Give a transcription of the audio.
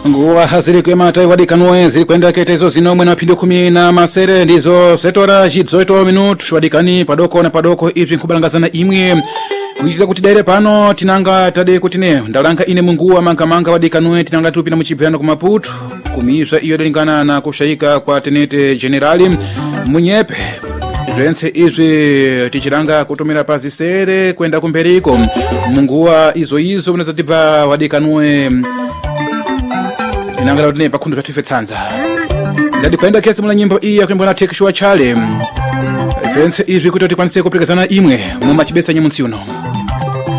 nguwa haziri kwemata iwadikanwe ziri kwenda ketezo zinomwe na pindu 10 na masere ndizo setora jidzoito minutu wadikani padoko na padoko ipi nkubalangazana imwe kuichita kuti daire pano tinanga tade kuti ne ndalanga ine munguwa mangamanga wadikanwe tinanga tupina muchibvano kumaputu kumiswa iyo dalingana na kushaika kwa tenete generali munyepe zvense izvi tichiranga kutumira pasi sere kwenda kumberiko munguwa izo munozatibva wadikanwe inangala kuti ne pakhundu pathu tsanza ndadi kwenda kesi mula nyimbo iyi yakuimbwa na Tekshua Chale zvense izvi kuti tikwanise kupikisana imwe mu machibesa nyemunsi uno.